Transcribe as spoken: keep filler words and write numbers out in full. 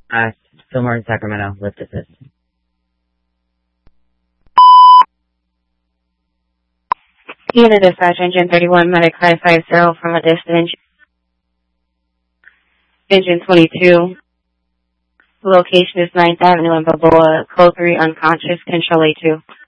Uh, Fillmore, Sacramento, lift assist. Unit dispatch, engine thirty-one, medic five five zero from a distance. Engine twenty-two. Location is ninth Avenue in Balboa. Code three, unconscious, control A two.